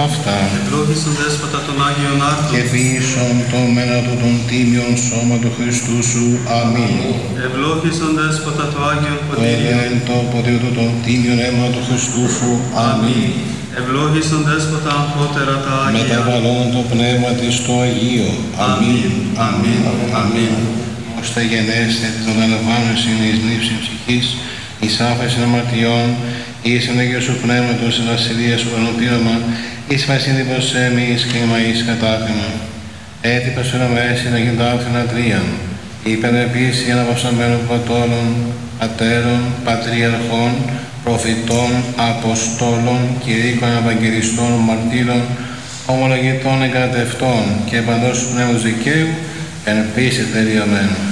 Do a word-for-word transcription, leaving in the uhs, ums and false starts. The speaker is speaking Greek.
αυτά. Ευλόγησον Δέσποτα των Άγιων Άρτων. Και ποιήσον το μένα του των τίμιων σώμα του Χριστού σου. Αμήν. Ευλόγησον Δέσποτα το Άγιον Το Ποτήριο. ευέν το ποδίο του των τίμιων αίμα του Χριστού σου. Αμήν. Ευλόγησον Δέσποτα αμφότερα τα Άγια. Μεταβαλλόν το πνεύμα της στο Αγίο. Αμήν. Αμήν. Αμήν. Ώστε γενέστε της των αλαμβάνωσιν εις νύψιν ψυχής, εις άφεσιν αμαρτιών, εις εν Αγίου σου πνεύματος, εις βασιλείας σου ενωπίωμα, εις βασίλειπος εμείς και ημαείς κατάφημα. Έτσι πασουραμε να γίνουν άφθηνα τρίαν, είπεν επίσης αναβασαμένων πατώρων, πατέρων, πατριαρχών, προφητών, αποστόλων, κηρύκων, ευαγγελιστών, μαρτύρων, ομολογητών, εγκρατευτών και παντός του πνεύματος δικαίου, εν πίστη τελειωμένου.